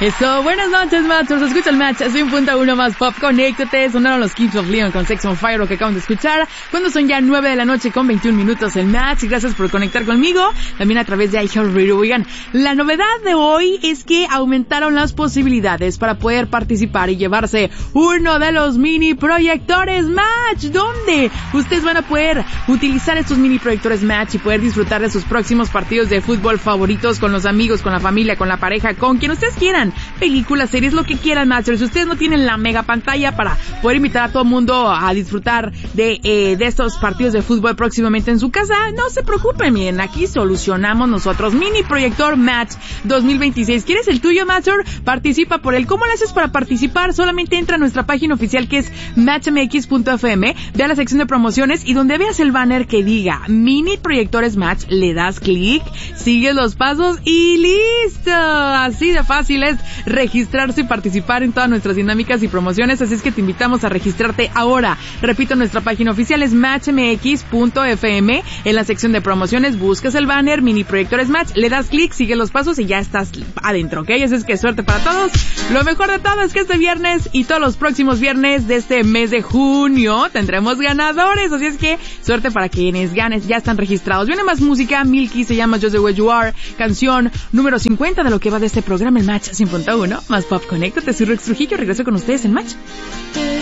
Eso, buenas noches, Matchers. Escucha el Match 100.1 más Pop. Conéctate. Sonaron los Kings of Leon con Sex on Fire, lo que acaban de escuchar. Cuando son ya 9 de la noche con 21 minutos el Match. Y gracias por conectar conmigo. También a través de iHeartRadio. Oigan, la novedad de hoy es que aumentaron las posibilidades para poder participar y llevarse uno de los mini proyectores Match, donde ustedes van a poder utilizar estos mini proyectores Match y poder disfrutar de sus próximos partidos de fútbol favoritos con los amigos, con la familia, con la pareja, con quien ustedes quieran. Películas, series, lo que quieran, Matchers. Si ustedes no tienen la mega pantalla para poder invitar a todo el mundo a disfrutar de estos partidos de fútbol próximamente en su casa, no se preocupen, miren, aquí solucionamos nosotros. Mini proyector Match 2026. ¿Quieres el tuyo, Matcher? Participa por él. ¿Cómo lo haces para participar? Solamente entra a nuestra página oficial que es matchmx.fm, ve a la sección de promociones y donde veas el banner que diga mini proyectores Match, le das clic, sigues los pasos y listo. Así de fácil es registrarse y participar en todas nuestras dinámicas y promociones, así es que te invitamos a registrarte ahora. Repito, nuestra página oficial es matchmx.fm, en la sección de promociones buscas el banner mini proyectores Match, le das clic, sigue los pasos y ya estás adentro, ¿ok? Así es que suerte para todos. Lo mejor de todo es que este viernes y todos los próximos viernes de este mes de junio tendremos ganadores, así es que suerte para quienes ganes, ya están registrados. Viene más música, Milky se llama Just the Way You Are, canción número 50 de lo que va de este programa, el Match 100.1 más Pop. Conéctate, soy Rex Trujillo, regreso con ustedes en Match.